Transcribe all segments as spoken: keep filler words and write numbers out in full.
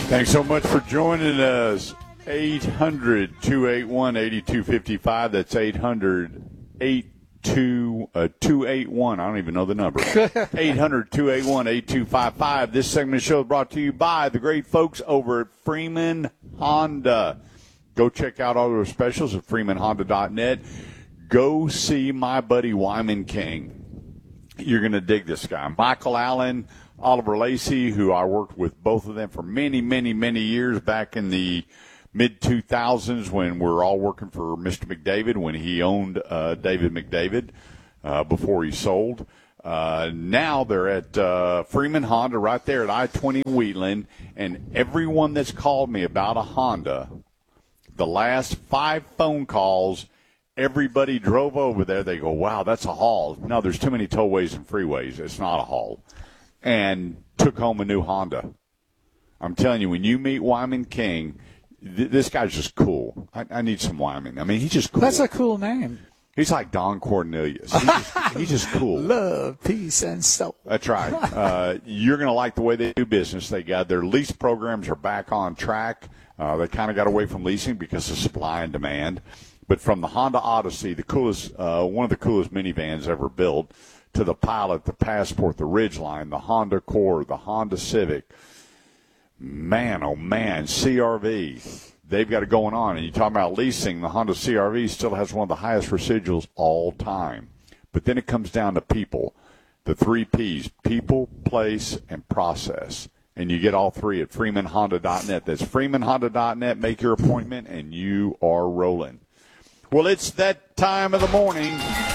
Thanks so much for joining us. eight hundred, two eight one, eight two five five. That's eight hundred, eight two eight one. I don't even know the number. eight hundred, two eight one, eight two five five. This segment of the show is brought to you by the great folks over at Freeman Honda. Go check out all their specials at freeman honda dot net. Go see my buddy Wyman King. You're going to dig this guy. Michael Allen, Oliver Lacey, who I worked with both of them for many, many, many years back in the mid two thousands when we were all working for Mister McDavid when he owned uh, David McDavid uh, before he sold. Uh, now they're at uh, Freeman Honda right there at I twenty in Wheatland, and everyone that's called me about a Honda, the last five phone calls, everybody drove over there. They go, wow, that's a haul. No, there's too many tollways and freeways. It's not a haul. And took home a new Honda. I'm telling you, when you meet Wyman King, th- this guy's just cool. I, I need some Wyman. I mean, he's just cool. That's a cool name. He's like Don Cornelius. He's just, he's just cool. Love, peace, and soul. That's right. Uh, you're going to like the way they do business. They got their lease programs are back on track. Uh, they kind of got away from leasing because of supply and demand. But from the Honda Odyssey, the coolest, uh, one of the coolest minivans ever built, to the Pilot, the Passport, the Ridgeline, the Honda Accord, the Honda Civic. Man, oh man, C R V. They've got it going on. And you talk about leasing, the Honda C R V still has one of the highest residuals all time. But then it comes down to people, the three P's, people, place, and process. And you get all three at freeman honda dot net. That's freeman honda dot net. Make your appointment, and you are rolling. Well, it's that time of the morning.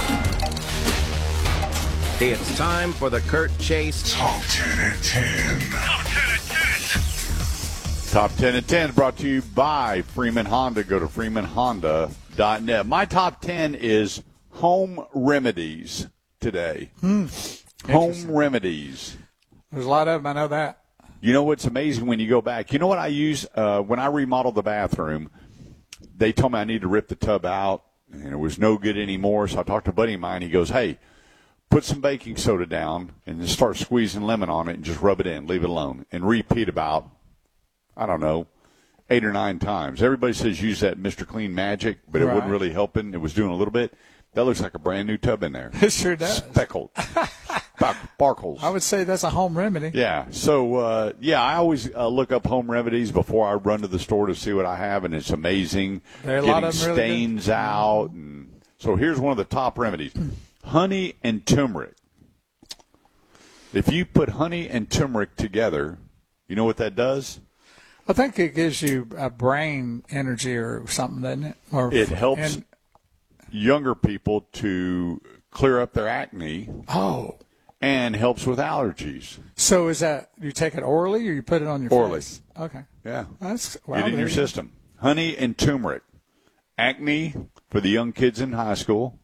It's time for the Kurt Chase Top ten at ten. Top ten at ten. Top ten at ten brought to you by Freeman Honda. Go to freeman honda dot net. My top ten is home remedies today. Hmm. Home remedies. There's a lot of them. I know that. You know what's amazing when you go back? You know what I use uh, when I remodeled the bathroom? They told me I need to rip the tub out, and it was no good anymore. So I talked to a buddy of mine. He goes, hey, put some baking soda down and then start squeezing lemon on it and just rub it in, leave it alone, and repeat about, I don't know, eight or nine times. Everybody says use that Mister Clean Magic, but it Right. wasn't really helping. It was doing a little bit. That looks like a brand new tub in there. It sure does. Speckled. Sparkles. I would say that's a home remedy. Yeah. So, uh, yeah, I always uh, look up home remedies before I run to the store to see what I have, and it's amazing. There are a Getting lot of them really stains out. And so here's one of the top remedies. Honey and turmeric. If you put honey and turmeric together, you know what that does? I think it gives you a brain energy or something, doesn't it? Or It helps and, younger people to clear up their acne oh, and helps with allergies. so is that you take it orally or you put it on your Orally. face? Okay, Yeah. that's wow, Get it in there your you go. system. Honey and turmeric. Acne for the young kids in high school,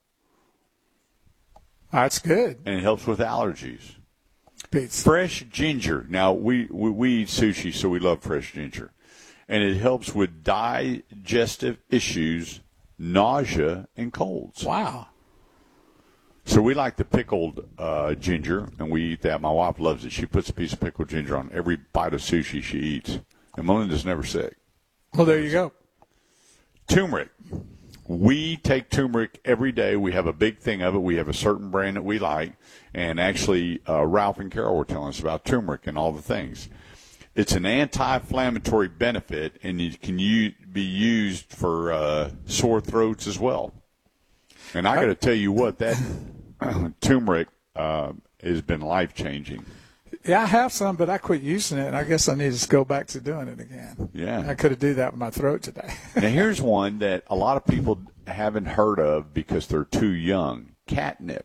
That's good. and it helps with allergies. Beats. Fresh ginger. Now, we, we, we eat sushi, so we love fresh ginger. And it helps with digestive issues, nausea, and colds. Wow. So we like the pickled uh, ginger, and we eat that. My wife loves it. She puts a piece of pickled ginger on every bite of sushi she eats. And Melinda's never sick. Well, there you go. Turmeric. We take turmeric every day. We have a big thing of it. We have a certain brand that we like. And actually, uh, Ralph and Carol were telling us about turmeric and all the things. It's an anti-inflammatory benefit, and it can u- be used for uh, sore throats as well. And I got to tell you what, that turmeric uh, has been life-changing. Yeah, I have some, but I quit using it, and I guess I need to go back to doing it again. Yeah. I could have do that with my throat today. Now, here's one that a lot of people haven't heard of because they're too young. Catnip.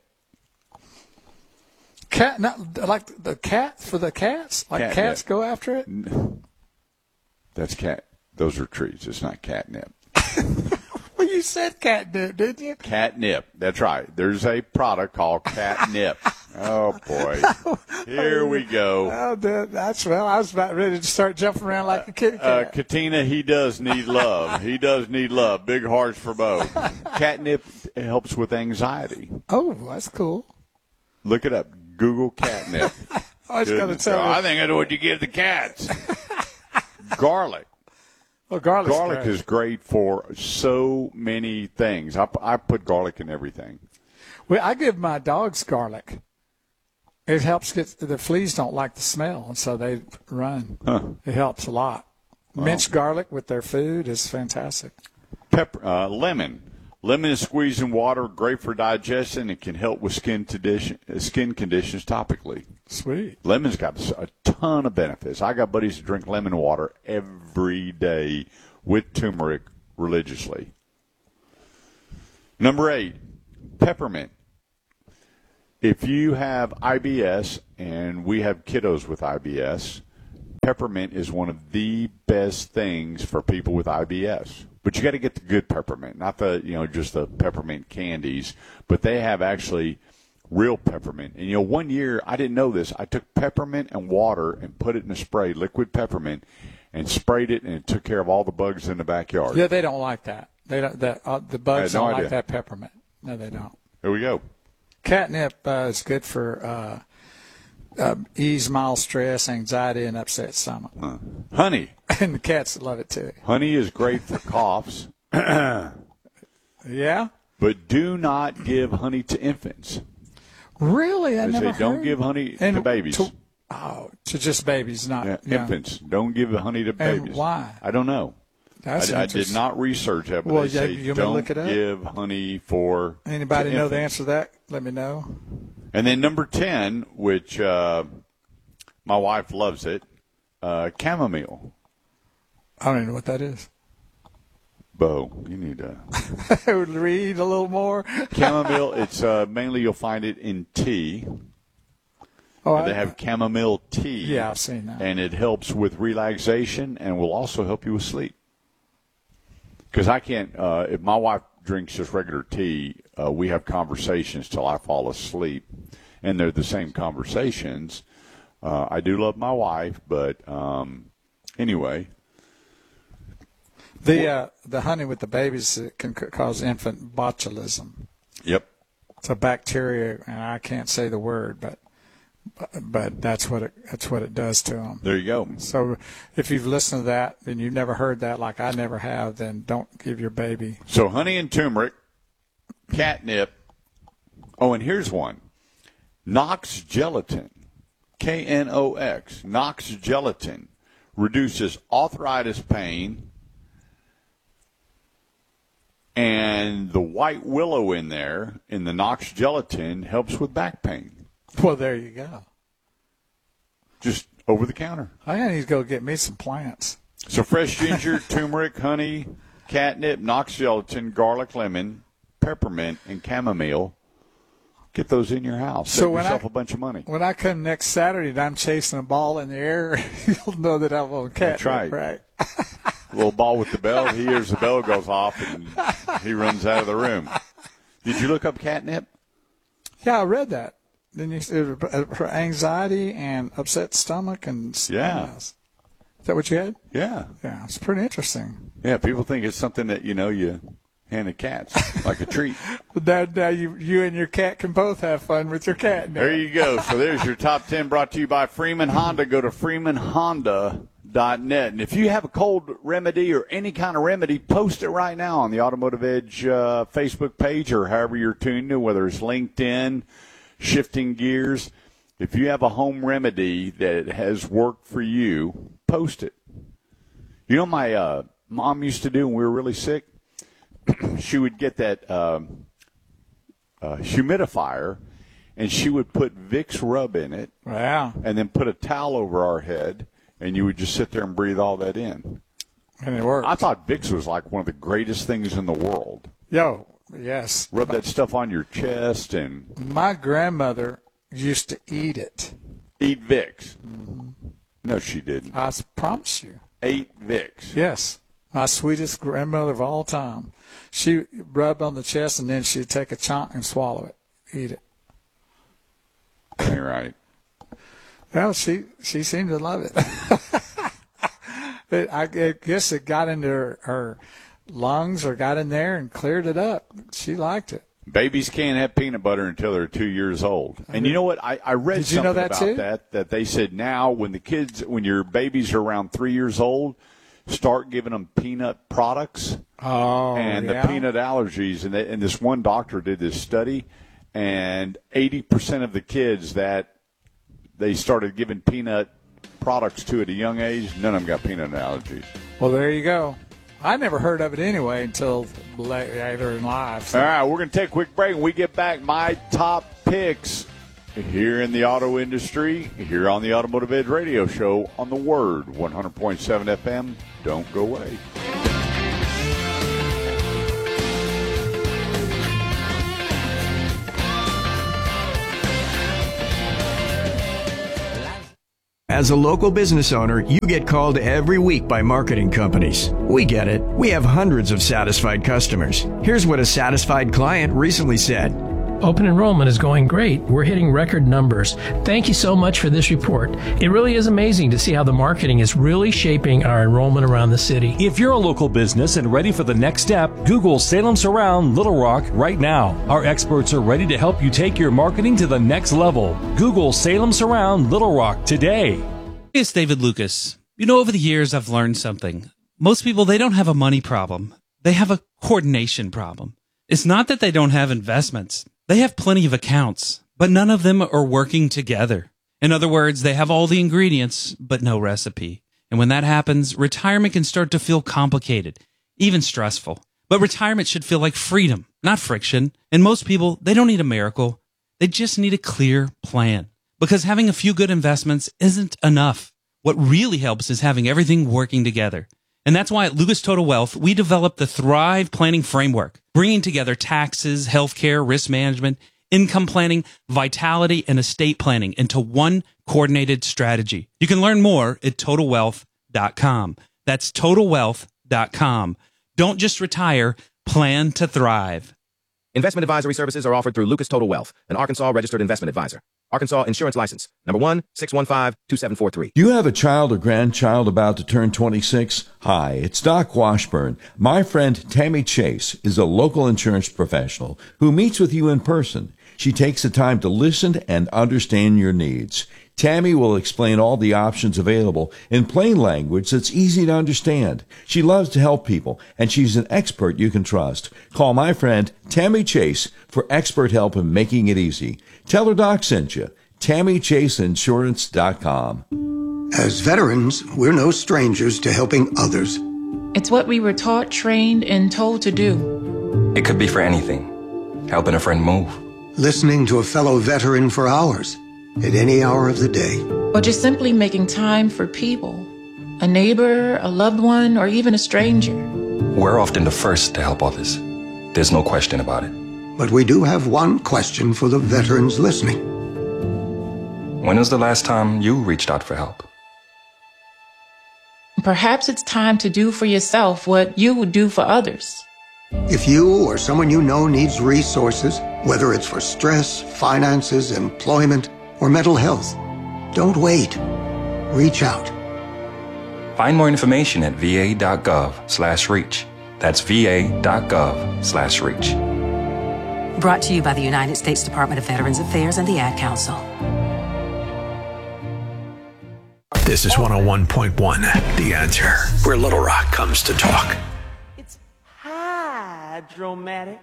Cat, not like the cat for the cats? Like Catnip. cats go after it? That's cat. Those are trees. It's not catnip. Well, you said catnip, didn't you? Catnip. That's right. There's a product called catnip. Oh, boy. Here we go. Oh, that- that's well. I was about ready to start jumping around like a kitty Uh, cat. Katina, he does need love. He does need love. Big hearts for both. Catnip helps with anxiety. Oh, that's cool. Look it up. Google catnip. I was going to Goodness. tell I you. think I know what you give the cats. Garlic. Well, garlic's Garlic great. is great for so many things. I, I put garlic in everything. Well, I give my dogs garlic. It helps get the fleas don't like the smell, and so they run. Huh. It helps a lot. Wow. Minced garlic with their food is fantastic. Pepper, uh, lemon. Lemon is squeezed in water, great for digestion. It can help with skin condition, skin conditions topically. Sweet. Lemon's got a ton of benefits. I got buddies that drink lemon water every day with turmeric religiously. Number eight, peppermint. If you have I B S, and we have kiddos with I B S, peppermint is one of the best things for people with I B S. But you got to get the good peppermint, not the, you know, just the peppermint candies. But they have actually real peppermint. And, you know, one year, I didn't know this. I took peppermint and water and put it in a spray, liquid peppermint, and sprayed it, and it took care of all the bugs in the backyard. Yeah, they don't like that. They don't. That, uh, the bugs no don't idea. like that peppermint. No, they don't. Here we go. Catnip uh, is good for uh, uh, ease mild stress, anxiety, and upset stomach. Uh, honey. And the cats love it too. Honey is great for coughs. Yeah? But do not give honey to infants. Really? I They never say don't heard. give honey And to babies. To, oh, to just babies, not Yeah, young. infants. Don't give honey to And babies. why? I don't know. That's I, I did interesting. not research that, but Well, they yeah, say you want me to don't look it up? give honey for Anybody to know the infants. answer to that? Let me know. And then number ten, which uh, my wife loves it, uh, chamomile. I don't even know what that is. Bo, you need to. Read a little more. Chamomile, it's uh, mainly you'll find it in tea. Oh, They I- have chamomile tea. Yeah, I've seen that. And it helps with relaxation and will also help you with sleep. Because I can't, uh, if my wife drinks just regular tea, uh, we have conversations till I fall asleep. And they're the same conversations. Uh, I do love my wife, but um, anyway. The uh, the honey with the babies uh, can c- cause infant botulism. Yep. It's a bacteria, and I can't say the word, but but that's what it that's what it does to them. There you go. So if you've listened to that and you've never heard that, like I never have, then don't give your baby. So honey and turmeric, catnip. Oh, and here's one. Knox gelatin. K N O X. Knox gelatin reduces arthritis pain. And the white willow in there, in the Knox gelatin, helps with back pain. Well, there you go. Just over the counter. I need to go get me some plants. So fresh ginger, turmeric, honey, catnip, Knox gelatin, garlic, lemon, peppermint, and chamomile. Get those in your house. So Save when yourself I- a bunch of money. When I come next Saturday and I'm chasing a ball in the air, you'll know that I'm on catnip, That's right. right? Little ball with the bell. He hears the bell goes off, and he runs out of the room. Did you look up catnip? Yeah, I read that. Then you said for anxiety and upset stomach and Yeah. Is that what you had? Yeah. Yeah, it's pretty interesting. Yeah, people think it's something that, you know, you hand the cats like a treat. But now, now you you and your cat can both have fun with your cat. Now. There you go. So there's your top ten brought to you by Freeman Honda. Go to freeman honda dot net. And if you have a cold remedy or any kind of remedy, post it right now on the Automotive Edge uh, Facebook page or however you're tuned in, whether it's LinkedIn, Shifting Gears. If you have a home remedy that has worked for you, post it. You know, my uh, mom used to do when we were really sick? She would get that um, uh, humidifier, and she would put Vicks rub in it, Wow. and then put a towel over our head, and you would just sit there and breathe all that in. And it worked. I thought Vicks was like one of the greatest things in the world. Yo, yes. Rub that stuff on your chest and My grandmother used to eat it. eat Vicks. No, she didn't. I s- promise you. Ate Vicks. Yes. My sweetest grandmother of all time. She rubbed on the chest, and then she'd take a chunk and swallow it, eat it. Ain't right. Well, she she seemed to love it. But I guess it got into her, her lungs or got in there and cleared it up. She liked it. Babies can't have peanut butter until they're two years old. And you know what? I, I read Did you something know that about too? that, that they said now when the kids, when your babies are around three years old, start giving them peanut products Oh, and yeah? the peanut allergies. And, they, and this one doctor did this study, and eighty percent of the kids that they started giving peanut products to at a young age, none of them got peanut allergies. Well, there you go. I never heard of it anyway until later in life. So. All right, we're going to take a quick break. When we get back, my top picks here in the auto industry, here on the Automotive Edge Radio Show on the Word, one hundred point seven F M. Don't go away. As a local business owner, you get called every week by marketing companies. We get it. We have hundreds of satisfied customers. Here's what a satisfied client recently said. Open enrollment is going great. We're hitting record numbers. Thank you so much for this report. It really is amazing to see how the marketing is really shaping our enrollment around the city. If you're a local business and ready for the next step, Google Salem Surround Little Rock right now. Our experts are ready to help you take your marketing to the next level. Google Salem Surround Little Rock today. It's David Lucas. You know, over the years, I've learned something. Most people, they don't have a money problem. They have a coordination problem. It's not that they don't have investments. They have plenty of accounts, but none of them are working together. In other words, they have all the ingredients, but no recipe. And when that happens, retirement can start to feel complicated, even stressful. But retirement should feel like freedom, not friction. And most people, they don't need a miracle. They just need a clear plan. Because having a few good investments isn't enough. What really helps is having everything working together. And that's why at Lucas Total Wealth, we developed the Thrive Planning Framework, bringing together taxes, healthcare, risk management, income planning, vitality, and estate planning into one coordinated strategy. You can learn more at total wealth dot com. That's total wealth dot com. Don't just retire, plan to thrive. Investment advisory services are offered through Lucas Total Wealth, an Arkansas registered investment advisor. Arkansas Insurance License, number one, six one five, two seven four three. Do you have a child or grandchild about to turn twenty-six? Hi, it's Doc Washburn. My friend Tammy Chase is a local insurance professional who meets with you in person. She takes the time to listen and understand your needs. Tammy will explain all the options available in plain language that's easy to understand. She loves to help people, and she's an expert you can trust. Call my friend Tammy Chase for expert help in making it easy. Tell her Doc sent you. Tammy Chase Insurance dot com. As veterans, we're no strangers to helping others. It's what we were taught, trained, and told to do. It could be for anything. Helping a friend move. Listening to a fellow veteran for hours, at any hour of the day. Or just simply making time for people. A neighbor, a loved one, or even a stranger. We're often the first to help others. There's no question about it. But we do have one question for the veterans listening. When was the last time you reached out for help? Perhaps it's time to do for yourself what you would do for others. If you or someone you know needs resources, whether it's for stress, finances, employment, or mental health, don't wait. Reach out. Find more information at va.gov slash reach. That's va.gov slash reach. Brought to you by the United States Department of Veterans Affairs and the Ad Council. This is one oh one point one, The Answer, where Little Rock comes to talk. It's hydromatic.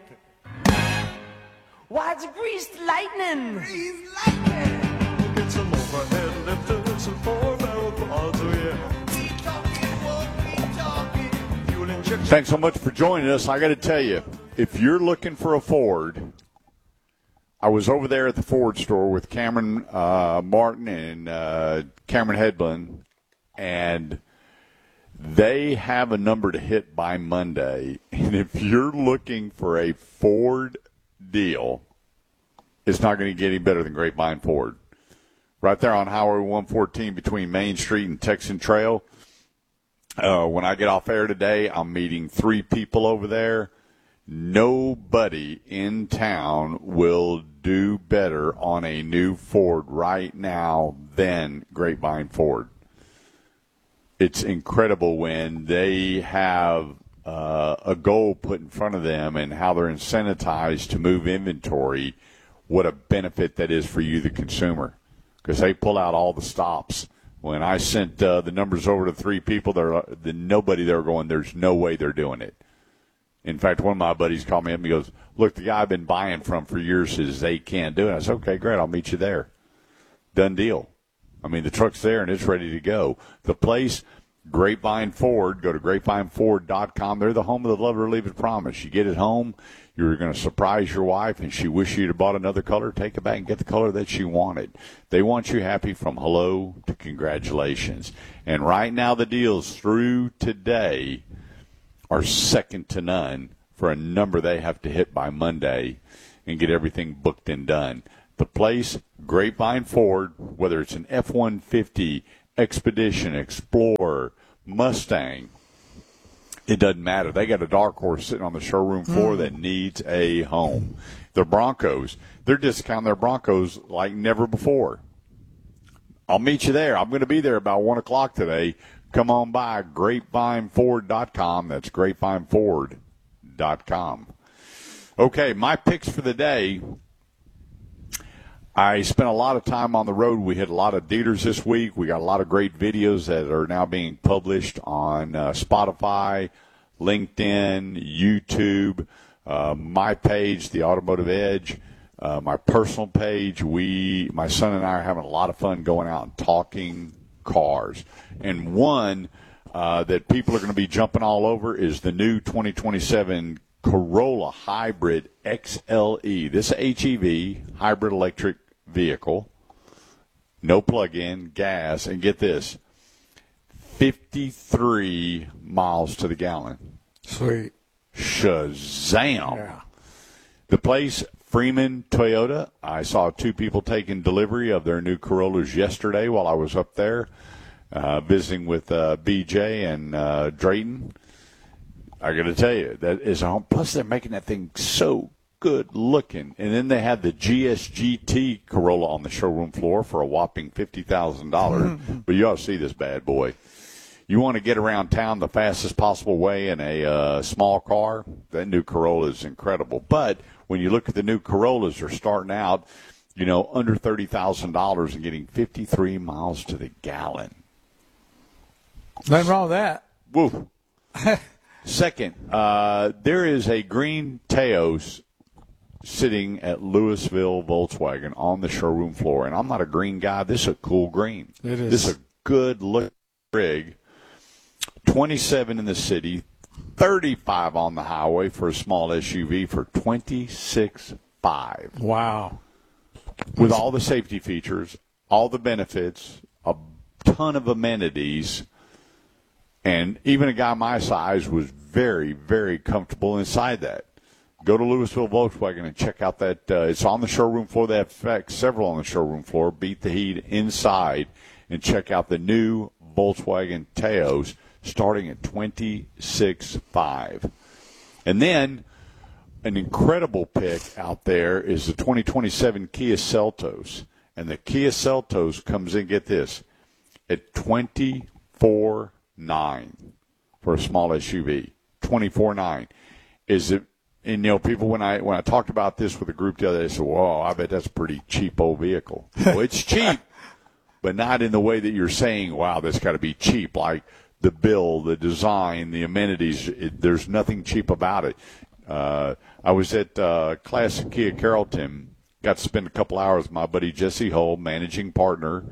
Why, it's greased lightning. Greased lightning. Get some overhead lifters and four barrel quads, oh yeah. Keep talking, won't keep talking. Fuel injection. Thanks so much for joining us. I got to tell you, if you're looking for a Ford, I was over there at the Ford store with Cameron uh, Martin and uh, Cameron Hedlund, and they have a number to hit by Monday. And if you're looking for a Ford deal, it's not going to get any better than Grapevine Ford. Right there on Highway one fourteen between Main Street and Texan Trail. Uh, when I get off air today, I'm meeting three people over there. Nobody in town will do better on a new Ford right now than Grapevine Ford. It's incredible when they have uh, a goal put in front of them and how they're incentivized to move inventory, what a benefit that is for you, the consumer, because they pull out all the stops. When I sent uh, the numbers over to three people, there, the nobody there going, there's no way they're doing it. In fact, one of my buddies called me up and he goes, look, the guy I've been buying from for years says they can't do it. I said, okay, great, I'll meet you there. Done deal. I mean, the truck's there and it's ready to go. The place, Grapevine Ford, go to grapevine ford dot com. They're the home of the Love It or Leave It promise. You get it home, you're going to surprise your wife, and she wishes you'd have bought another color. Take it back and get the color that she wanted. They want you happy from hello to congratulations. And right now the deals through today are second to none for a number they have to hit by Monday and get everything booked and done. The place, Grapevine Ford, whether it's an F one fifty, Expedition, Explorer, Mustang, it doesn't matter. They got a dark horse sitting on the showroom floor mm. that needs a home. The Broncos, they're discounting their Broncos like never before. I'll meet you there. I'm going to be there about one o'clock today. Come on by, grapevine ford dot com. That's grapevine ford dot com. Okay, my picks for the day. I spent a lot of time on the road. We hit a lot of dealers this week. We got a lot of great videos that are now being published on uh, Spotify, LinkedIn, YouTube, uh, my page, The Automotive Edge, uh, my personal page. We, my son and I are having a lot of fun going out and talking cars. And one uh, that people are going to be jumping all over is the new twenty twenty-seven Corolla Hybrid X L E. This H E V, hybrid electric vehicle, no plug-in, gas, and get this, fifty-three miles to the gallon. Sweet. Shazam. Yeah. The place, Freeman Toyota. I saw two people taking delivery of their new Corollas yesterday while I was up there uh, visiting with uh, B J and uh, Drayton. I got to tell you, that is a home. Plus, they're making that thing so good looking. And then they had the G S G T Corolla on the showroom floor for a whopping fifty thousand dollars. But you ought to see this bad boy. You want to get around town the fastest possible way in a uh, small car, that new Corolla is incredible. But when you look at the new Corollas, they're starting out, you know, under thirty thousand dollars and getting fifty-three miles to the gallon. Nothing wrong with that. Woo. Second, uh, there is a green Taos sitting at Louisville Volkswagen on the showroom floor. And I'm not a green guy. This is a cool green. It is. This is a good-looking rig. twenty-seven in the city, thirty-five on the highway for a small S U V for twenty-six five. Wow. With all the safety features, all the benefits, a ton of amenities. And even a guy my size was very, very comfortable inside that. Go to Louisville Volkswagen and check out that. Uh, it's on the showroom floor. They have several on the showroom floor. Beat the heat inside and check out the new Volkswagen Taos starting at twenty-six five. And then an incredible pick out there is the twenty twenty-seven Kia Seltos. And the Kia Seltos comes in, get this, at twenty-four nine for a small S U V. twenty-four nine. Is it, and you know, people, when I when I talked about this with a group the other day, they said, whoa, I bet that's a pretty cheap old vehicle. Well, it's cheap, but not in the way that you're saying, wow, that's got to be cheap. Like the build, the design, the amenities, it, there's nothing cheap about it. Uh, I was at uh, Classic Kia Carrollton, got to spend a couple hours with my buddy Jesse Hull, managing partner,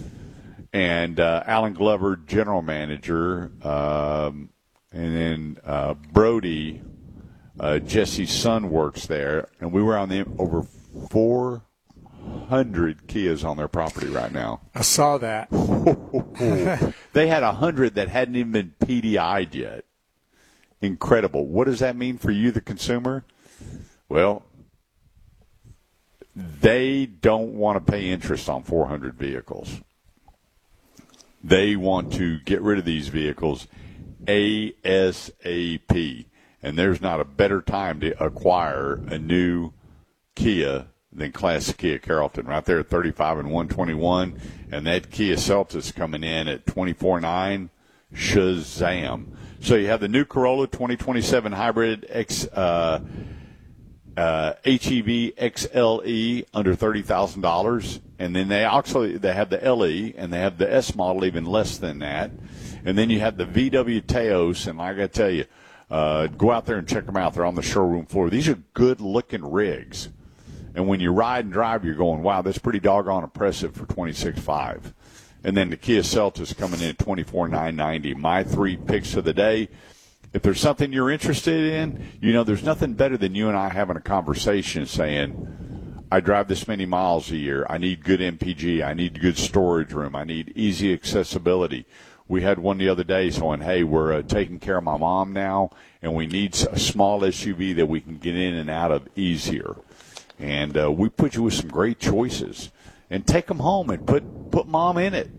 and uh, Alan Glover, general manager, um, and then uh, Brody, uh, Jesse's son, works there. And we were on the over four hundred Kias on their property right now. I saw that. They had one hundred that hadn't even been P D I'd yet. Incredible. What does that mean for you, the consumer? Well, they don't want to pay interest on four hundred vehicles. They want to get rid of these vehicles ASAP. And there's not a better time to acquire a new Kia than Classic Kia Carrollton. Right there at thirty-five and one twenty-one. And that Kia Seltos coming in at twenty-four nine. Shazam. So you have the new Corolla twenty twenty-seven Hybrid X, uh, uh, H E V X L E under thirty thousand dollars. And then they actually they have the L E, and they have the S model even less than that. And then you have the V W Teos, and I got to tell you, uh, go out there and check them out. They're on the showroom floor. These are good-looking rigs. And when you ride and drive, you're going, wow, that's pretty doggone impressive for twenty-six five. And then the Kia Seltos coming in at twenty-four nine ninety. My three picks of the day. If there's something you're interested in, you know, there's nothing better than you and I having a conversation saying, I drive this many miles a year. I need good M P G. I need good storage room. I need easy accessibility. We had one the other day saying, hey, we're uh, taking care of my mom now, and we need a small S U V that we can get in and out of easier. And uh, we put you with some great choices. And take them home and put, put mom in it.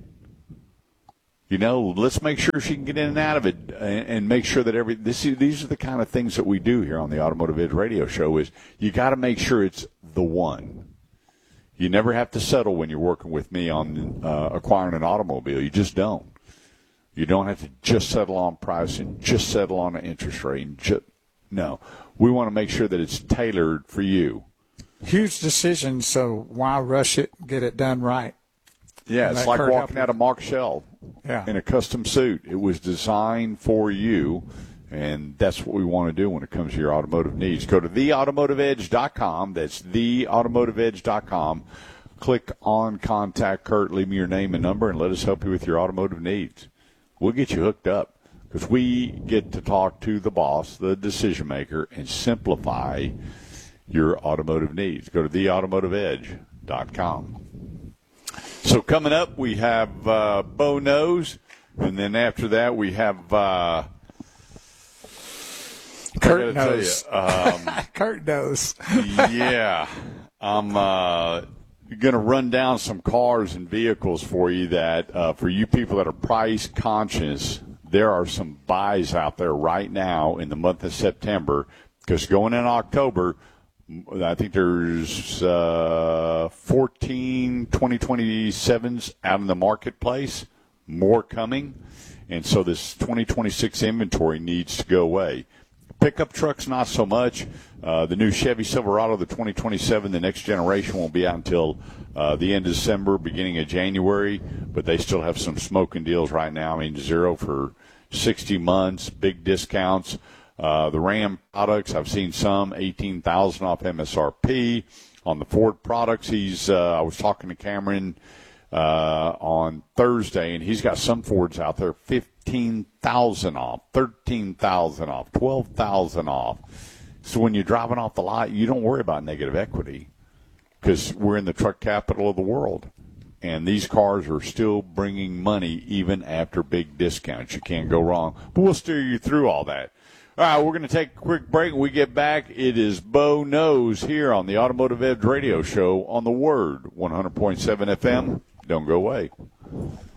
You know, let's make sure she can get in and out of it, and, and make sure that every this these are the kind of things that we do here on the Automotive Edge Radio Show. Is you got to make sure it's the one. You never have to settle when you're working with me on uh, acquiring an automobile. You just don't. You don't have to just settle on price and just settle on an interest rate. And just, no, we want to make sure that it's tailored for you. Huge decision, so why rush it? Get it done right. Yeah, And it's let like Kurt walking help out of Mark Shell Yeah. in a custom suit. It was designed for you, and that's what we want to do when it comes to your automotive needs. Go to the automotive edge dot com. That's the automotive edge dot com. Click on Contact Kurt. Leave me your name and number, and let us help you with your automotive needs. We'll get you hooked up because we get to talk to the boss, the decision maker, and simplify your automotive needs. Go to the automotive edge dot com. So coming up, we have uh, Bo Knows, and then after that, we have uh, Kurt knows. You, um, Kurt knows. yeah, I'm uh, going to run down some cars and vehicles for you that, uh, for you people that are price conscious, there are some buys out there right now in the month of September, because going in October, I think there's uh, fourteen twenty twenty-sevens out in the marketplace, more coming, and so this twenty twenty-six inventory needs to go away. Pickup trucks, not so much. Uh, the new Chevy Silverado, the twenty twenty-seven, the next generation, won't be out until uh, the end of December, beginning of January, but they still have some smoking deals right now. I mean, zero for sixty months, big discounts. Uh, the Ram products, I've seen some, eighteen thousand dollars off M S R P. On the Ford products, he's. Uh, I was talking to Cameron uh, on Thursday, and he's got some Fords out there, fifteen thousand dollars off, thirteen thousand dollars off, twelve thousand dollars off. So when you're driving off the lot, you don't worry about negative equity because we're in the truck capital of the world. And these cars are still bringing money even after big discounts. You can't go wrong. But we'll steer you through all that. All right, we're going to take a quick break. When we get back, it is Bo Knows here on the Automotive Edge Radio Show on the Word, one hundred point seven F M. Don't go away.